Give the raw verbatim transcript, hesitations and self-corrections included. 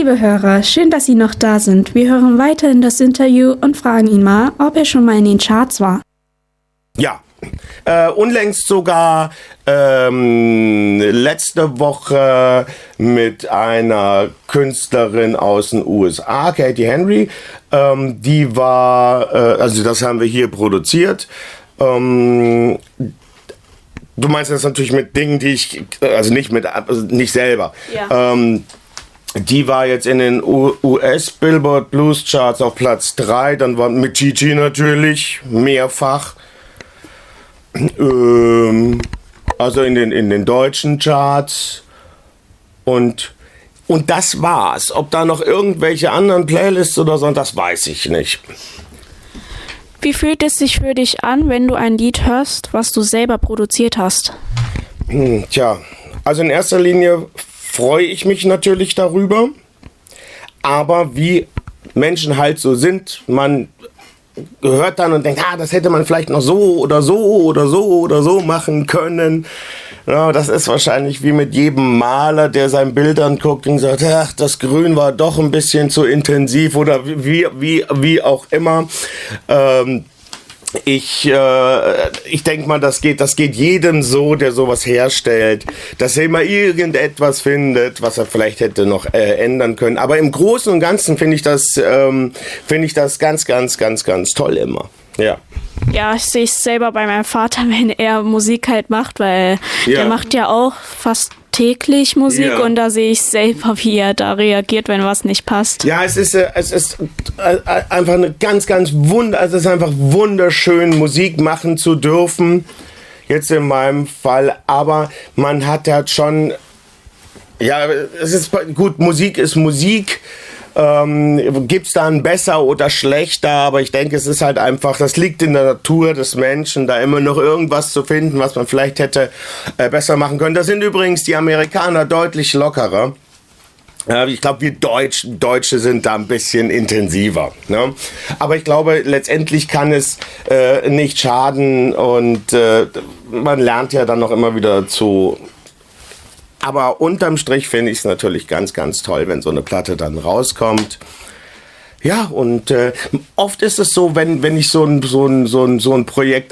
liebe Hörer, schön, dass Sie noch da sind. Wir hören weiter in das Interview und fragen ihn mal, ob er schon mal in den Charts war. Ja, äh, unlängst sogar ähm, letzte Woche mit einer Künstlerin aus den U S A, Katie Henry. Ähm, die war, äh, also das haben wir hier produziert. Ähm, du meinst das natürlich mit Dingen, die ich, also nicht mit, also nicht selber. Ja. Ähm, Die war jetzt in den U S Billboard Blues Charts auf Platz drei, dann war mit Gigi natürlich mehrfach. Ähm, also in den, in den deutschen Charts. Und, und das war's. Ob da noch irgendwelche anderen Playlists oder so, das weiß ich nicht. Wie fühlt es sich für dich an, wenn du ein Lied hörst, was du selber produziert hast? Hm, tja, also in erster Linie freue ich mich natürlich darüber, aber wie Menschen halt so sind, man hört dann und denkt, ah, das hätte man vielleicht noch so oder so oder so oder so machen können. Ja, das ist wahrscheinlich wie mit jedem Maler, der sein Bild anguckt und sagt, ach, das Grün war doch ein bisschen zu intensiv oder wie, wie, wie auch immer. Ähm, Ich, äh, ich denke mal, das geht, das geht jedem so, der sowas herstellt, dass er immer irgendetwas findet, was er vielleicht hätte noch äh, ändern können. Aber im Großen und Ganzen finde ich das, ähm, finde ich das ganz, ganz, ganz, ganz toll immer. Ja. Ja, ich sehe es selber bei meinem Vater, wenn er Musik halt macht, weil Ja. der macht ja auch fast täglich Musik Ja. und da sehe ich selber, wie er da reagiert, wenn was nicht passt. Ja, es ist, äh, es ist äh, einfach eine ganz, ganz wund, also es ist einfach wunderschön, Musik machen zu dürfen. Jetzt in meinem Fall, aber man hat halt schon, ja, es ist gut, Musik ist Musik. Ähm, gibt's dann besser oder schlechter, aber ich denke, es ist halt einfach, das liegt in der Natur des Menschen, da immer noch irgendwas zu finden, was man vielleicht hätte äh, besser machen können. Da sind übrigens die Amerikaner deutlich lockerer. Ja, ich glaube, wir Deutsch, Deutsche sind da ein bisschen intensiver. Ne? Aber ich glaube, letztendlich kann es äh, nicht schaden und äh, man lernt ja dann noch immer wieder dazu. Aber unterm Strich finde ich es natürlich ganz, ganz toll, wenn so eine Platte dann rauskommt. Ja, und äh, oft ist es so, wenn, wenn ich so ein, so ein, so ein, so ein Projekt